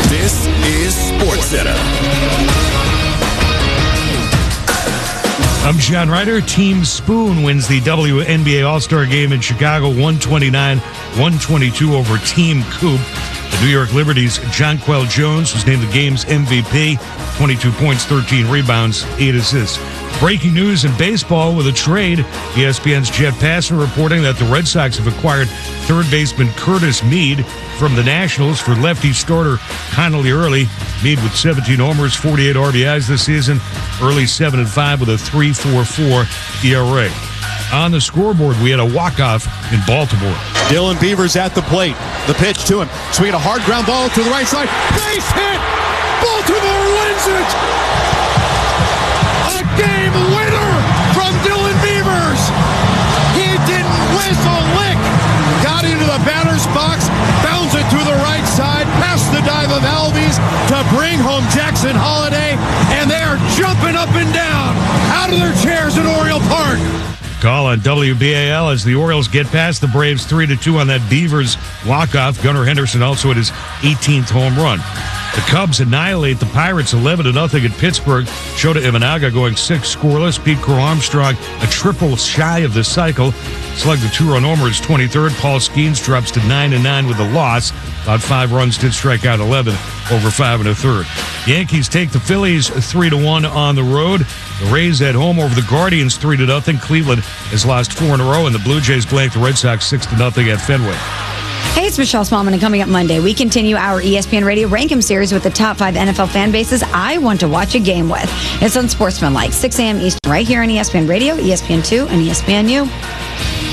This is SportsCenter. I'm John Ryder. Team Spoon wins the WNBA All-Star Game in Chicago, 129-122 over Team Coop. The New York Liberty's Jonquel Jones was named the game's MVP, 22 points, 13 rebounds, 8 assists. Breaking news in baseball with a trade. ESPN's Jet Passer reporting that the Red Sox have acquired third baseman Curtis Mead from the Nationals for lefty starter Connolly Early. Mead with 17 homers, 48 RBIs this season, early 7-5 with a 3.44 ERA. On the scoreboard, we had a walk-off in Baltimore. Dylan Beavers at the plate. The pitch to him. Swinging a hard ground ball to the right side. Base hit! Baltimore wins it! A game winner from Dylan Beavers! He didn't whiz a lick! Got into the batter's box, bounds it to the right side, past the dive of Albies to bring home Jackson Holiday, and they are jumping up and down out of their chairs at Oriole Park. Call on WBAL as the Orioles get past the Braves 3-2 on that Beavers walk-off. Gunnar Henderson also at his 18th home run. The Cubs annihilate the Pirates 11-0 at Pittsburgh. Shota Imanaga going 6 scoreless. Pete Crow Armstrong a triple shy of the cycle. Slugged the 2-run homer his 23rd. Paul Skeens drops to 9-9 with a loss. About 5 runs, did strike out 11 over 5 1/3. Yankees take the Phillies 3-1 on the road. The Rays at home over the Guardians 3-0. Cleveland has lost 4 in a row, and the Blue Jays blank the Red Sox 6-0 at Fenway. Hey, it's Michelle Smallman, and coming up Monday, we continue our ESPN Radio Rank 'em series with the top 5 NFL fan bases I want to watch a game with. It's on Sportsmanlike, 6 a.m. Eastern, right here on ESPN Radio, ESPN2, and ESPNU.